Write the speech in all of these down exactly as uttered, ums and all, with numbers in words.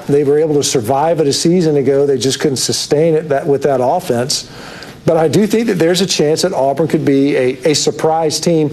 They were able to survive it a season ago. They just couldn't sustain it that with that offense. But I do think that there's a chance that Auburn could be a, a surprise team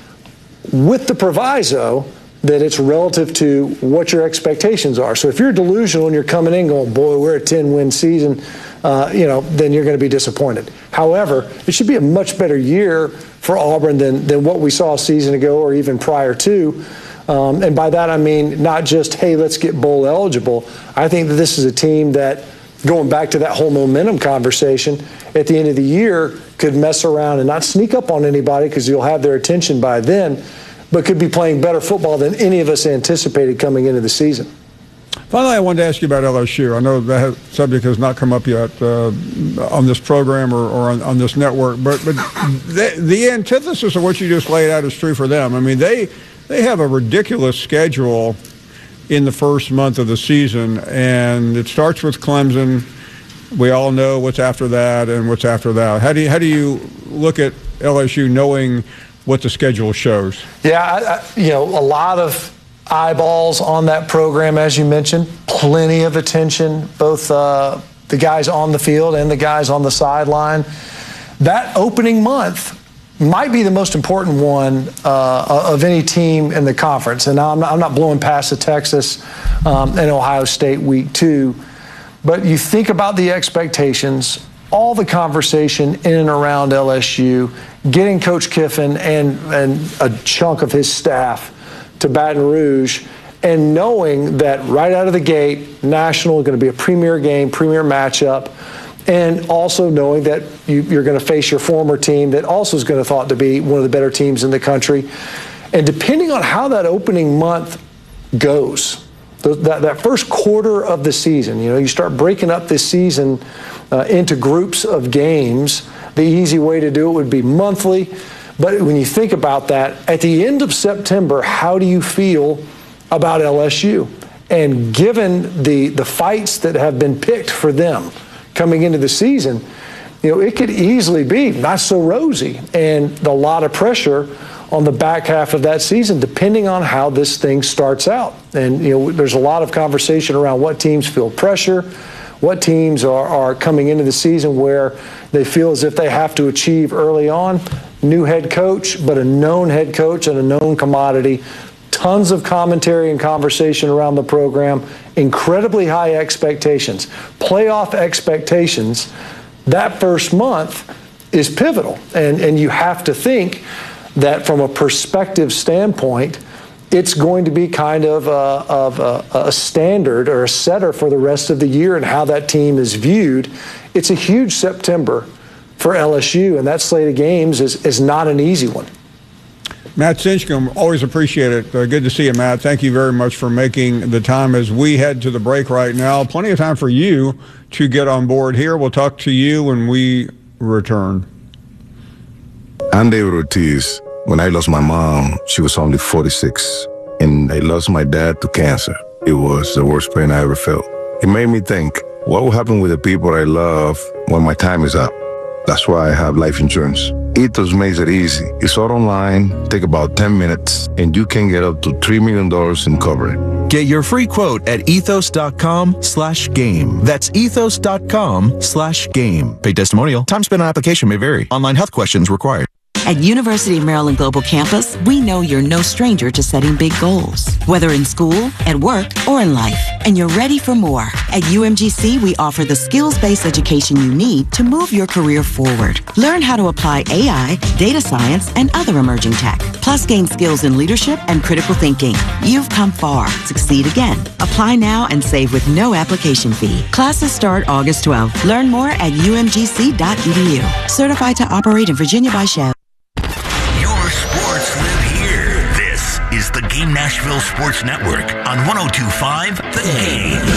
with the proviso that it's relative to what your expectations are. So if you're delusional and you're coming in going, boy, we're a ten-win season, uh, you know, then you're going to be disappointed. However, it should be a much better year for Auburn than, than what we saw a season ago or even prior to. Um, and by that I mean not just, hey, let's get bowl eligible. I think that this is a team that, going back to that whole momentum conversation, at the end of the year could mess around and not sneak up on anybody because you'll have their attention by then, but could be playing better football than any of us anticipated coming into the season. Finally, I wanted to ask you about L S U. I know that subject has not come up yet uh, on this program or, or on, on this network, but but the, the antithesis of what you just laid out is true for them. I mean, they they have a ridiculous schedule in the first month of the season, and it starts with Clemson. We all know what's after that and what's after that. How do you, how do you look at L S U knowing what the schedule shows? Yeah, I, I, you know, a lot of eyeballs on that program, as you mentioned, plenty of attention, both uh, the guys on the field and the guys on the sideline. That opening month might be the most important one uh, of any team in the conference. And now I'm not, I'm not blowing past the Texas um, and Ohio State week two, but you think about the expectations, all the conversation in and around L S U, getting Coach Kiffin and, and a chunk of his staff to Baton Rouge, and knowing that right out of the gate, National is going to be a premier game, premier matchup, and also knowing that you, you're going to face your former team that also is going to thought to be one of the better teams in the country. And depending on how that opening month goes, that, that first quarter of the season, you know, you start breaking up this season uh, into groups of games. The easy way to do it would be monthly. But when you think about that, at the end of September, how do you feel about L S U? And given the, the fights that have been picked for them coming into the season, you know, it could easily be not so rosy and a lot of pressure on the back half of that season, depending on how this thing starts out. And, you know, there's a lot of conversation around what teams feel pressure, what teams are, are coming into the season where they feel as if they have to achieve early on. New head coach, but a known head coach and a known commodity. Tons of commentary and conversation around the program. Incredibly high expectations. Playoff expectations. That first month is pivotal. And, and you have to think that from a perspective standpoint, it's going to be kind of a, of a, a standard or a setter for the rest of the year and how that team is viewed. It's a huge September for L S U, and that slate of games is, is not an easy one. Matt Stinchcomb, always appreciate it. Uh, good to see you, Matt. Thank you very much for making the time as we head to the break right now. Plenty of time for you to get on board here. We'll talk to you when we return. I'm David Ortiz. When I lost my mom, she was only forty-six, and I lost my dad to cancer. It was the worst pain I ever felt. It made me think, what will happen with the people I love when my time is up? That's why I have life insurance. Ethos makes it easy. It's all online, take about ten minutes, and you can get up to three million dollars in coverage. Get your free quote at ethos.com slash game. That's ethos.com slash game. Paid testimonial. Time spent on application may vary. Online health questions required. At University of Maryland Global Campus, we know you're no stranger to setting big goals, whether in school, at work, or in life, and you're ready for more. At U M G C, we offer the skills-based education you need to move your career forward. Learn how to apply A I, data science, and other emerging tech, plus gain skills in leadership and critical thinking. You've come far. Succeed again. Apply now and save with no application fee. Classes start August twelfth. Learn more at u m g c dot e d u. Certified to operate in Virginia by Shell. Is the Game Nashville Sports Network on one oh two point five The Game.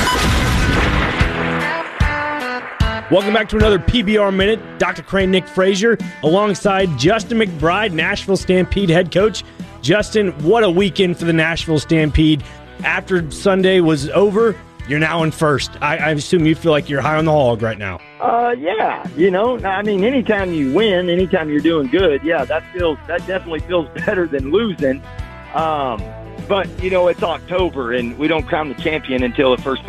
Welcome back to another P B R Minute. Doctor Crane, Nick Frazier, alongside Justin McBride, Nashville Stampede head coach. Justin, what a weekend for the Nashville Stampede. After Sunday was over, you're now in first. I, I assume you feel like you're high on the hog right now. Uh, yeah, you know, I mean, anytime you win, anytime you're doing good, yeah, that feels that definitely feels better than losing. Um, but, you know, it's October, and we don't crown the champion until the first